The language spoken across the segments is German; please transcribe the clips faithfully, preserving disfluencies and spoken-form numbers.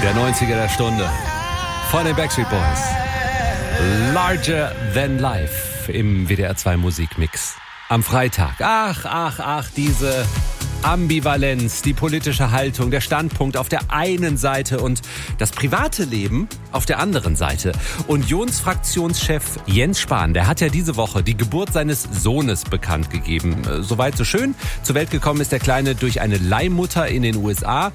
Der neunziger der Stunde von den Backstreet Boys. Larger Than Life im W D R zwei Musikmix. Am Freitag. Ach, ach, ach, diese Ambivalenz, die politische Haltung, der Standpunkt auf der einen Seite und das private Leben auf der anderen Seite. Unionsfraktionschef Jens Spahn, der hat ja diese Woche die Geburt seines Sohnes bekannt gegeben. Soweit so schön. Zur Welt gekommen ist der Kleine durch eine Leihmutter in den U S A,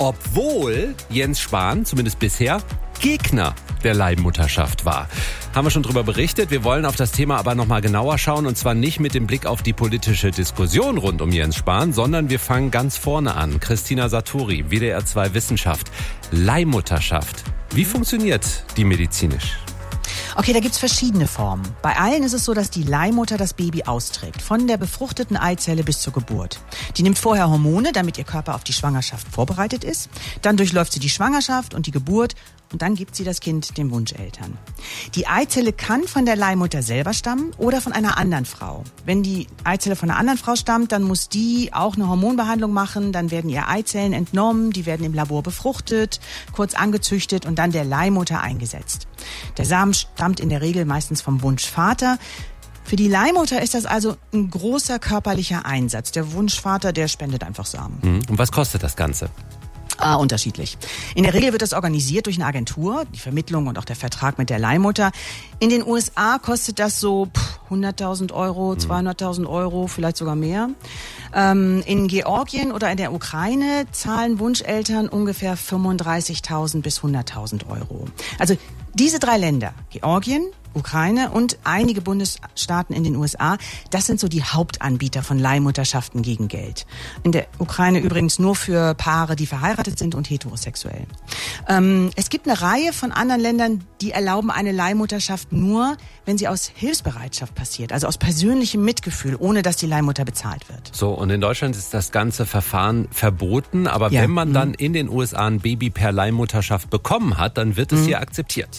obwohl Jens Spahn, zumindest bisher, Gegner der Leihmutterschaft war. Haben wir schon drüber berichtet. Wir wollen auf das Thema aber nochmal genauer schauen, und zwar nicht mit dem Blick auf die politische Diskussion rund um Jens Spahn, sondern wir fangen ganz vorne an. Christina Satori, W D R zwei Wissenschaft. Leihmutterschaft. Wie funktioniert die medizinisch? Okay, da gibt's verschiedene Formen. Bei allen ist es so, dass die Leihmutter das Baby austrägt, von der befruchteten Eizelle bis zur Geburt. Die nimmt vorher Hormone, damit ihr Körper auf die Schwangerschaft vorbereitet ist. Dann durchläuft sie die Schwangerschaft und die Geburt und dann gibt sie das Kind den Wunscheltern. Die Eizelle kann von der Leihmutter selber stammen oder von einer anderen Frau. Wenn die Eizelle von einer anderen Frau stammt, dann muss die auch eine Hormonbehandlung machen, dann werden ihr Eizellen entnommen, die werden im Labor befruchtet, kurz angezüchtet und dann der Leihmutter eingesetzt. Der Samen stammt in der Regel meistens vom Wunschvater. Für die Leihmutter ist das also ein großer körperlicher Einsatz. Der Wunschvater, der spendet einfach Samen. Und was kostet das Ganze? Ah, unterschiedlich. In der Regel wird das organisiert durch eine Agentur, die Vermittlung und auch der Vertrag mit der Leihmutter. In den U S A kostet das so hunderttausend Euro, zweihunderttausend Euro, vielleicht sogar mehr. Ähm, in Georgien oder in der Ukraine zahlen Wunscheltern ungefähr fünfunddreißigtausend bis hunderttausend Euro. Also diese drei Länder, Georgien, Ukraine und einige Bundesstaaten in den U S A, das sind so die Hauptanbieter von Leihmutterschaften gegen Geld. In der Ukraine übrigens nur für Paare, die verheiratet sind und heterosexuell. Ähm, es gibt eine Reihe von anderen Ländern, die erlauben eine Leihmutterschaft nur, wenn sie aus Hilfsbereitschaft passiert, also aus persönlichem Mitgefühl, ohne dass die Leihmutter bezahlt wird. So, und in Deutschland ist das ganze Verfahren verboten, aber ja, wenn man mhm. dann in den U S A ein Baby per Leihmutterschaft bekommen hat, dann wird es mhm. hier akzeptiert.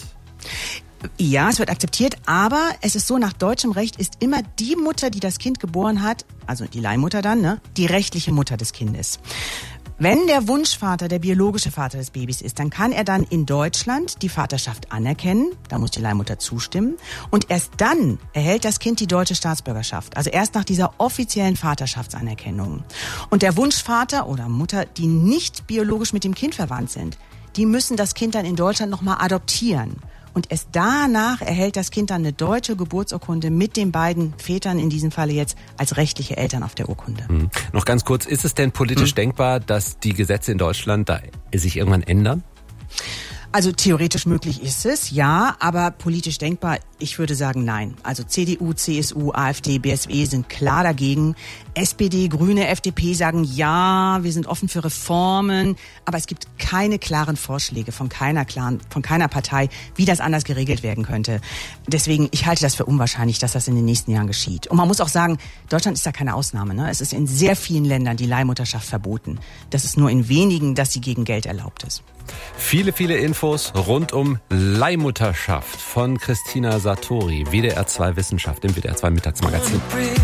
Ja, es wird akzeptiert, aber es ist so, nach deutschem Recht ist immer die Mutter, die das Kind geboren hat, also die Leihmutter dann, ne, die rechtliche Mutter des Kindes. Wenn der Wunschvater der biologische Vater des Babys ist, dann kann er dann in Deutschland die Vaterschaft anerkennen, da muss die Leihmutter zustimmen, und erst dann erhält das Kind die deutsche Staatsbürgerschaft, also erst nach dieser offiziellen Vaterschaftsanerkennung. Und der Wunschvater oder Mutter, die nicht biologisch mit dem Kind verwandt sind, die müssen das Kind dann in Deutschland nochmal adoptieren. Und erst danach erhält das Kind dann eine deutsche Geburtsurkunde mit den beiden Vätern, in diesem Falle jetzt als rechtliche Eltern auf der Urkunde. Mhm. Noch ganz kurz, ist es denn politisch mhm. denkbar, dass die Gesetze in Deutschland da sich irgendwann ändern? Also theoretisch möglich ist es, ja, aber politisch denkbar, ich würde sagen nein. Also C D U, C S U, AfD, B S W sind klar dagegen. S P D, Grüne, F D P sagen ja, wir sind offen für Reformen, aber es gibt keine klaren Vorschläge von keiner klaren, von keiner Partei, wie das anders geregelt werden könnte. Deswegen, ich halte das für unwahrscheinlich, dass das in den nächsten Jahren geschieht. Und man muss auch sagen, Deutschland ist da keine Ausnahme, ne? Es ist in sehr vielen Ländern die Leihmutterschaft verboten. Das ist nur in wenigen, dass sie gegen Geld erlaubt ist. Viele, viele Infos rund um Leihmutterschaft von Christina Satori, W D R zwei Wissenschaft im W D R zwei Mittagsmagazin.